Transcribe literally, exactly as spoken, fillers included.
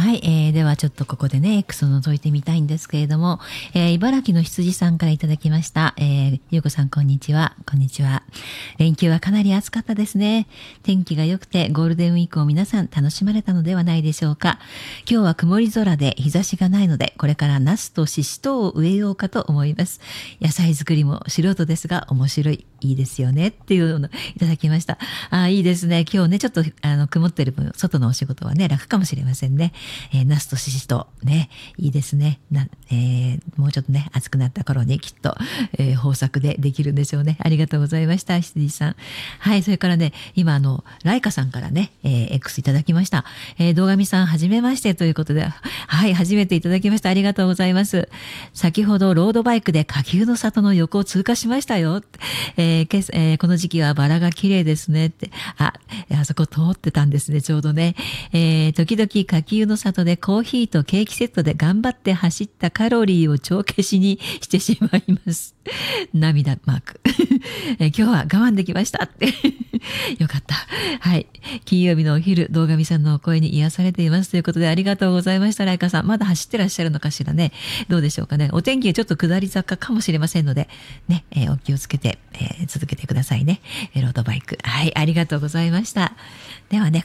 はい、えー、ではちょっとここでね X を覗いてみたいんですけれども、えー、茨城の羊さんからいただきました。えー、ゆうこさんこんにちは。こんにちは。連休はかなり暑かったですね。天気が良くてゴールデンウィークを皆さん楽しまれたのではないでしょうか。今日は曇り空で日差しがないので、これからナスとシシトウを植えようかと思います。野菜作りも素人ですが面白い、いいですよねっていうのをいただきました。あ、いいですね。今日ねちょっとあの曇ってる分、外のお仕事はね楽かもしれませんね。えー、ナスとシシトウね、いいですね。な、えー、もうちょっとね暑くなった頃にきっと、えー、豊作でできるんでしょうね。ありがとうございました、羊さん。はい、それからね今あのライカさんからね、えー、X いただきました。えー、動画見さんはじめましてということで、はい、初めていただきました。ありがとうございます。先ほどロードバイクで下級の里の横を通過しましたよ。えーけえー、この時期はバラが綺麗ですねって。あ、あそこ通ってたんですね、ちょうどね。えー、時々下級の里でコーヒーとケーキセットで頑張って走ったカロリーを帳消しにしてしまいます。涙マーク。えー、今日は我慢できましたって。よかった。はい。金曜日のお昼、動画見さんのお声に癒されていますということで、ありがとうございました。ライカさん。まだ走ってらっしゃるのかしらね。どうでしょうかね。お天気はちょっと下り坂かもしれませんので、ね、えー、お気をつけて、えー、続けてくださいね。ロードバイク。はい。ありがとうございました。ではね、